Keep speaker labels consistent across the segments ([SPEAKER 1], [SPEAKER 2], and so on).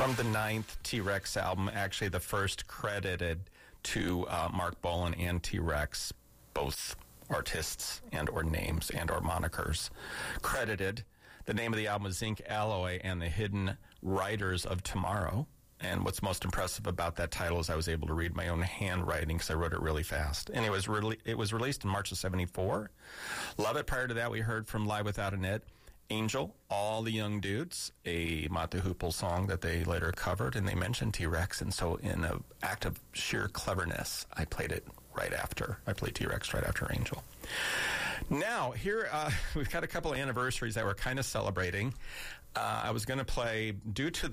[SPEAKER 1] From the 9th T-Rex album, actually the first credited to Mark Bolan and T-Rex, both artists and or names and or monikers credited. The name of the album was Zinc Alloy and the Hidden Writers of Tomorrow. And what's most impressive about that title is I was able to read my own handwriting because I wrote it really fast. And it was released in March of 74. Love It. Prior to that, we heard from Live Without a Net, Angel, All the Young Dudes, a Mott the Hoople song that they later covered, and they mentioned T-Rex. And so in an act of sheer cleverness, I played it right after. I played T-Rex right after Angel. Now, here we've got a couple of anniversaries that we're kind of celebrating. I was going to play, due to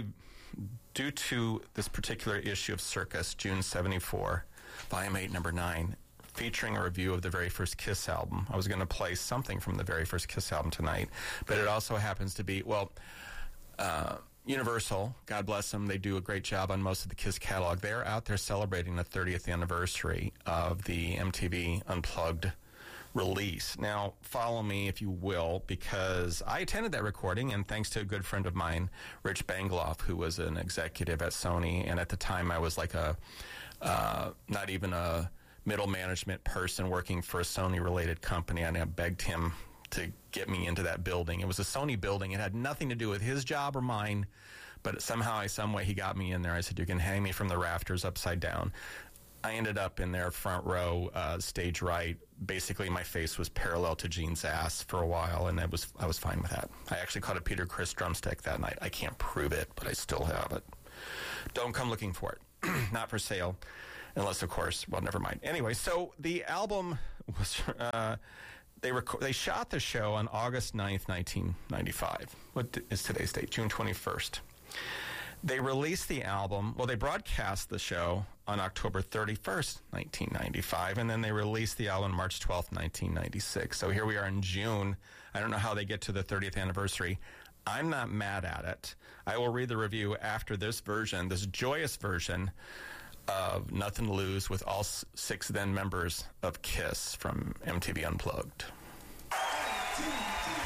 [SPEAKER 1] this particular issue of Circus, June 74, Volume 8, Number 9, featuring a review of the very first Kiss album. I was going to play something from the very first Kiss album tonight, but it also happens to be, Universal, God bless them, they do a great job on most of the Kiss catalog. They're out there celebrating the 30th anniversary of the MTV Unplugged release. Now, follow me, if you will, because I attended that recording, and thanks to a good friend of mine, Rich Bangloff, who was an executive at Sony, and at the time I was like not even a middle management person working for a Sony-related company, and I begged him to get me into that building. It was a Sony building. It had nothing to do with his job or mine, but somehow, some way, he got me in there. I said, you can hang me from the rafters upside down. I ended up in there front row, stage right. Basically, my face was parallel to Gene's ass for a while, and I was fine with that. I actually caught a Peter Criss drumstick that night. I can't prove it, but I still have it. Don't come looking for it. Not for sale, unless, of course, well, never mind. Anyway, so the album was, they shot the show on August 9th, 1995. What is today's date? June 21st. They released the album, they broadcast the show on October 31st, 1995, and then they released the album March 12th, 1996. So here we are in June. I don't know how they get to the 30th anniversary. I'm not mad at it. I will read the review after this version, this joyous version of Nothing to Lose with all 6 then members of KISS from MTV Unplugged.